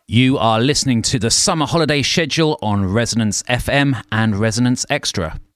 You are listening to the summer holiday schedule on Resonance FM and Resonance Extra.